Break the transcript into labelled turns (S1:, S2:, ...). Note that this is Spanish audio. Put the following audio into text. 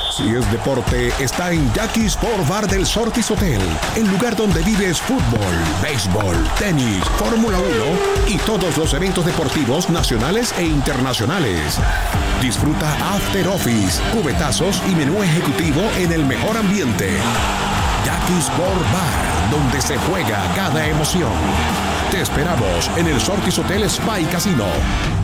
S1: Si es deporte, está en Jackie Sport Bar del Sortis Hotel, el lugar donde vives fútbol, béisbol, tenis, Fórmula 1 y todos los eventos deportivos nacionales e internacionales. Disfruta After Office, cubetazos y menú ejecutivo en el mejor ambiente. Jackie Sport Bar, donde se juega cada emoción. Te esperamos en el Sortis Hotel Spa y Casino.